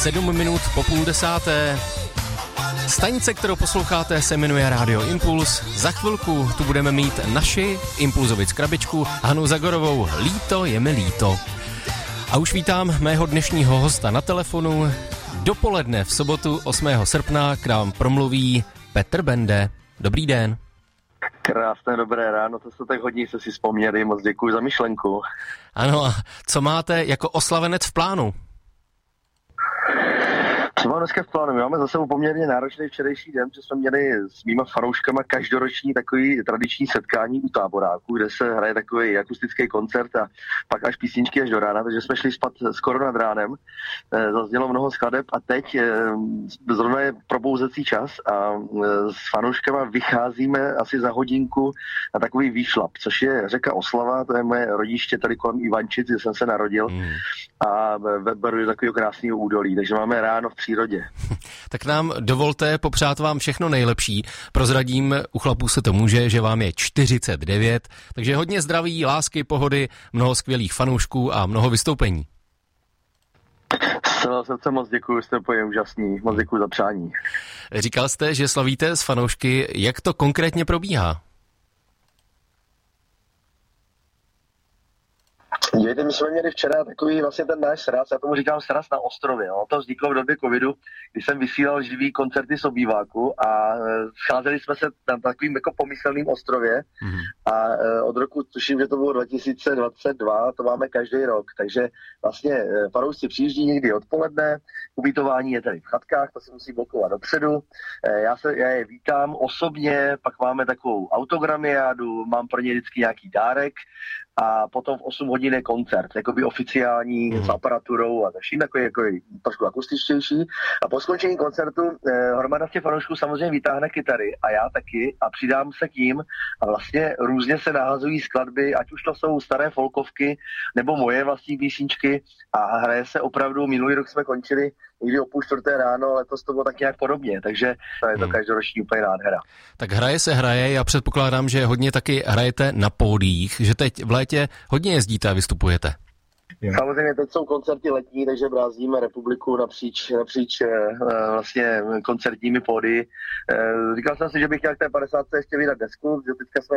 7 minut po 9:30. Stanice, kterou posloucháte, se jmenuje Radio Impuls. Za chvilku tu budeme mít naši Impulzovic krabičku Hanu Zagorovou. Líto je mi líto. A už vítám mého dnešního hosta na telefonu. Dopoledne v sobotu 8. srpna k nám promluví Petr Bende. Dobrý den. Krásné dobré ráno, to se tak hodně se si vzpomněli, moc děkuji za myšlenku. Ano, a co máte jako oslavenec v plánu? Co mám dneska v plánu? My máme za sebou poměrně náročný včerejší den, že jsme měli s mýma fanouškama každoroční takový tradiční setkání u Táboráku, kde se hraje takový akustický koncert a pak až písničky až do rána, takže jsme šli spát skoro nad ránem. Zaznělo mnoho skladeb a teď zrovna je probouzecí čas a s fanouškama vycházíme asi za hodinku na takový výšlap, což je řeka Oslava, to je moje rodiště tady kolem Ivančic, kde jsem se narodil a beru takového krásného údolí, takže máme ráno v přírodě. Tak nám dovolte popřát vám všechno nejlepší. Prozradím, u chlapů se to může, že vám je 49, takže hodně zdraví, lásky, pohody, mnoho skvělých fanoušků a mnoho vystoupení. Z celého srdce moc děkuji, jste úplně úžasný, moc děkuji za přání. Říkal jste, že slavíte s fanoušky, jak to konkrétně probíhá? Dívejte, my jsme měli včera takový vlastně ten náš sraz, já tomu říkám sraz na ostrově. No. To vzniklo v době covidu, kdy jsem vysílal živý koncerty z obýváku a scházeli jsme se na takovým jako pomyslným ostrově a od roku, tuším, že to bylo 2022, to máme každý rok, takže vlastně fanoušci přijíždí někdy odpoledne, ubytování je tady v chatkách, to se musí blokovat dopředu, já je vítám osobně, pak máme takovou autogramiádu, mám pro ně vždycky nějaký dárek a potom v 8 hodin je koncert, jakoby oficiální s aparaturou a vším takový jako trošku akustičtější. A po skončení koncertu hromada těch fanoušků samozřejmě vytáhne kytary a já taky a přidám se k ním a vlastně různě se nahazují skladby, ať už to jsou staré folkovky nebo moje vlastní písničky a hraje se opravdu, minulý rok jsme končili někdy o 3:30 ráno, letos to bylo tak nějak podobně, takže to je to každoroční úplně nádhera. Tak hraje se hraje, já předpokládám, že hodně taky hrajete na pódiích, že teď v létě hodně jezdíte a vystupujete. Samozřejmě teď jsou koncerty letní, takže brázdíme republiku napříč vlastně koncertními pódy. Říkal jsem si, že bych chtěl k té 50. ještě vydat desku, že teďka jsme